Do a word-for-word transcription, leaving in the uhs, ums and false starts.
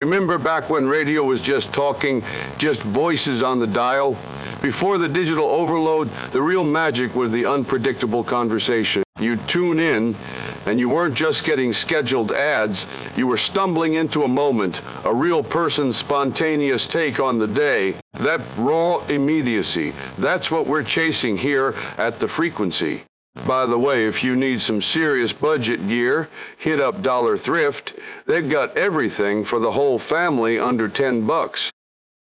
Remember back when radio was just talking, just voices on the dial? Before the digital overload, the real magic was the unpredictable conversation. You'd tune in, and you weren't just getting scheduled ads. You were stumbling into a moment, a real person's spontaneous take on the day. That raw immediacy, that's what we're chasing here at The Frequency. By the way, if you need some serious budget gear, hit up Dollar Thrift. They've got everything for the whole family under ten bucks.